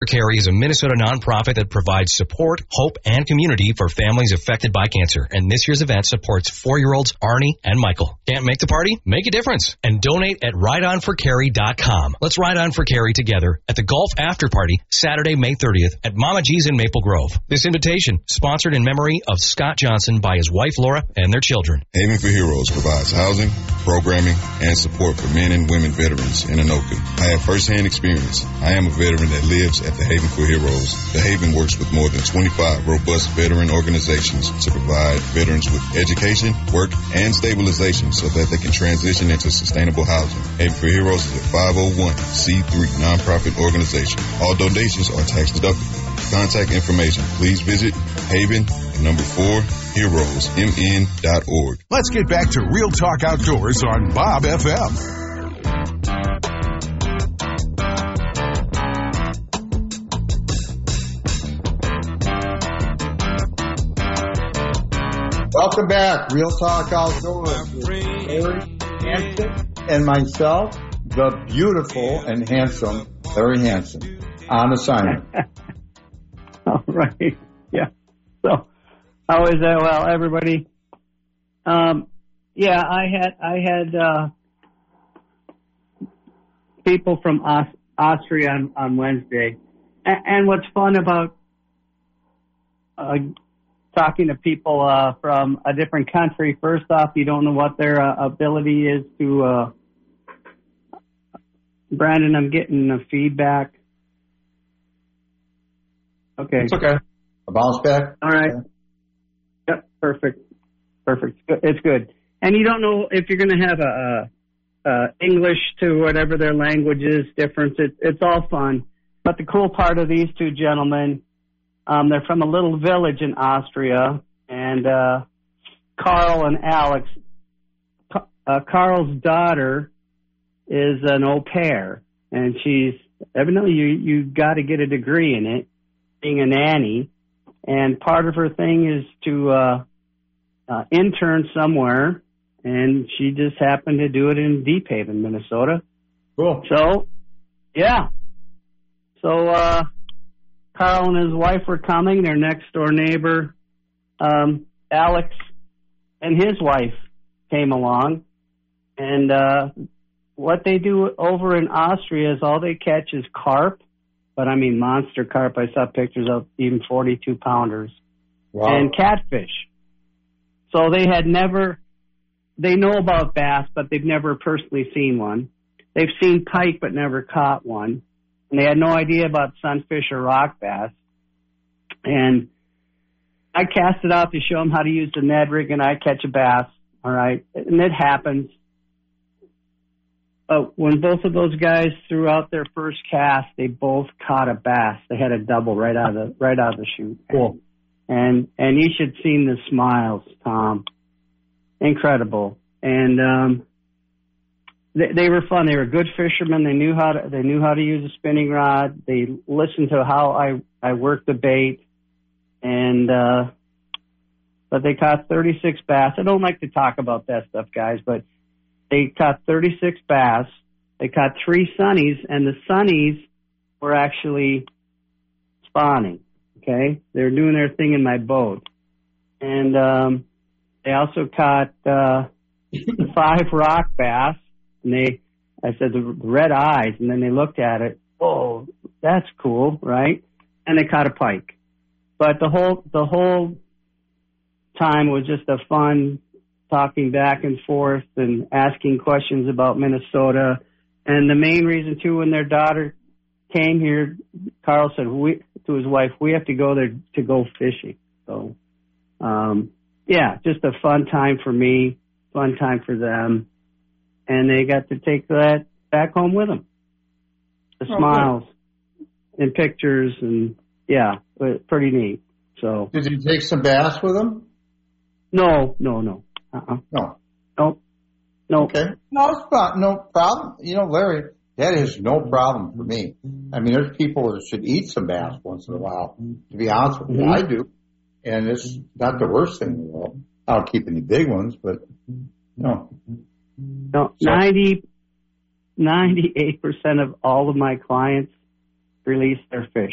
Carry is a Minnesota nonprofit that provides support, hope, and community for families affected by cancer. And this year's event supports 4-year-olds Arnie and Michael. Can't make the party? Make a difference. And donate at rideonforcarrie.com. Let's ride on for Carrie together at the Golf After Party, Saturday, May 30th at Mama G's in Maple Grove. This invitation, sponsored in memory of Scott Johnson by his wife Laura and their children. Haven for Heroes provides housing, programming, and support for men and women veterans in Anoka. I have firsthand experience. I am a veteran that lives at the Haven for Heroes. The Haven works with more than 25 robust veteran organizations to provide veterans with education, work, and stabilization so that they can transition into sustainable housing. Haven for Heroes is a 501c3 nonprofit organization. All donations are tax deductible. For contact information, please visit Haven4heroesmn.org. Let's get back to Real Talk Outdoors on Bob FM. Welcome back, Real Talk Outdoors with Larry Hanson and myself, the beautiful and handsome Larry Hanson, on assignment. All right, yeah. So, how is that? Well, everybody. Yeah, I had people from Austria on Wednesday, and what's fun about talking to people from a different country, first off, you don't know what their ability is to Brandon, I'm getting the feedback. Okay. It's okay. A bounce back? All right. Yep, perfect. It's good. And you don't know if you're going to have a English to whatever their language is difference. It's all fun. But the cool part of these two gentlemen, they're from a little village in Austria, and Carl and Alex. Carl's daughter is an au pair, and she's evidently you got to get a degree in it, being a nanny, and part of her thing is to intern somewhere, and she just happened to do it in Deep Haven, Minnesota. Cool. So, yeah. So, Carl and his wife were coming, their next door neighbor, Alex, and his wife came along, and what they do over in Austria is all they catch is carp, but I mean monster carp. I saw pictures of even 42-pounders. Wow. And catfish. So they know about bass, but they've never personally seen one. They've seen pike, but never caught one. And they had no idea about sunfish or rock bass. And I cast it out to show them how to use the Ned rig, and I catch a bass. All right. And it happens. When both of those guys threw out their first cast, they both caught a bass. They had a double right out of the chute. Cool. And you should have seen the smiles, Tom. Incredible. And they were fun. They were good fishermen. They knew how to use a spinning rod. They listened to how I worked the bait. And but they caught 36 bass. I don't like to talk about that stuff, guys, but they caught 36 bass. They caught 3 sunnies, and the sunnies were actually spawning. Okay, they were doing their thing in my boat, and they also caught 5 rock bass. And I said the red eyes, and then they looked at it. Oh, that's cool, right? And they caught a pike. But the whole time was just a fun talking back and forth and asking questions about Minnesota. And the main reason, too, when their daughter came here, Carl said to his wife, we have to go there to go fishing. So, yeah, just a fun time for me, fun time for them. And they got to take that back home with them. The smiles and pictures, and, yeah, pretty neat. So, did you take some bass with them? No. No. Okay. No, it's not, no problem. You know, Larry, that is no problem for me. I mean, there's people that should eat some bass once in a while. To be honest with you, I do. And it's not the worst thing in the world. I don't keep any big ones, but no. No, 98% of all of my clients release their fish.